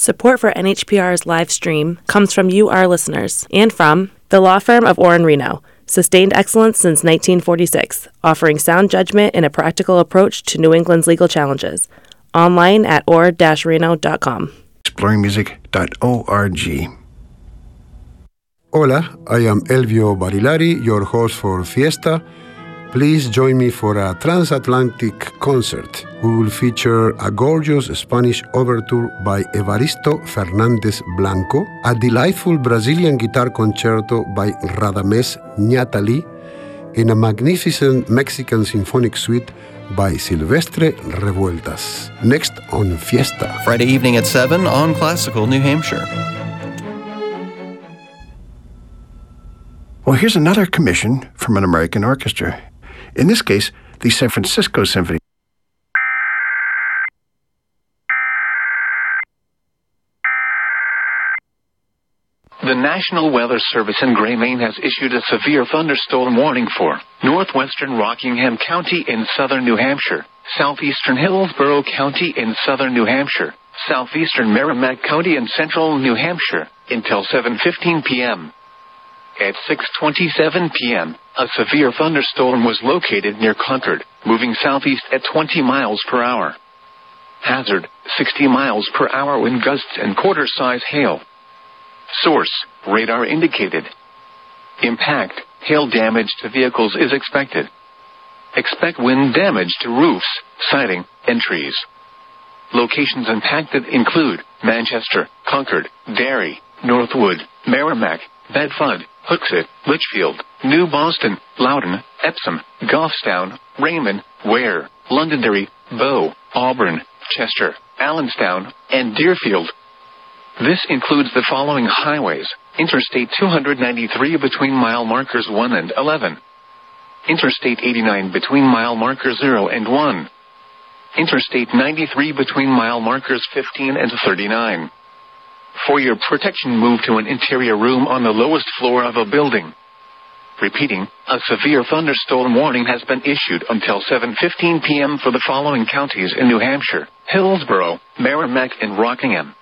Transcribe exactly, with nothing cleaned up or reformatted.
Support for N H P R's live stream comes from you, our listeners, and from the law firm of Orr and Reno, sustained excellence since nineteen forty-six, offering sound judgment and a practical approach to New England's legal challenges. Online at orr dash reno dot com. exploring music dot org. Hola, I am Elvio Barilari, your host for Fiesta. Please join me for a transatlantic concert. We will feature a gorgeous Spanish overture by Evaristo Fernández Blanco, a delightful Brazilian guitar concerto by Radamés Ñatali, and a magnificent Mexican symphonic suite by Silvestre Revueltas. Next on Fiesta. Friday evening at seven on Classical New Hampshire. Well, here's another commission from an American orchestra. In this case, the San Francisco Symphony. The National Weather Service in Gray, Maine has issued a severe thunderstorm warning for northwestern Rockingham County in southern New Hampshire, southeastern Hillsborough County in southern New Hampshire, southeastern Merrimack County in central New Hampshire until seven fifteen p.m. At six twenty-seven p.m., a severe thunderstorm was located near Concord, moving southeast at twenty miles per hour. Hazard, sixty miles per hour wind gusts and quarter-size hail. Source, radar indicated. Impact, hail damage to vehicles is expected. Expect wind damage to roofs, siding, and trees. Locations impacted include Manchester, Concord, Derry, Northwood, Merrimack, Bedford, Hooksett, Litchfield, New Boston, Loudon, Epsom, Goffstown, Raymond, Ware, Londonderry, Bow, Auburn, Chester, Allenstown, and Deerfield. This includes the following highways: Interstate two ninety-three between mile markers one and eleven. Interstate eighty-nine between mile markers zero and one. Interstate ninety-three between mile markers fifteen and thirty-nine. For your protection, move to an interior room on the lowest floor of a building. Repeating, a severe thunderstorm warning has been issued until seven fifteen p.m. for the following counties in New Hampshire: Hillsborough, Merrimack, and Rockingham.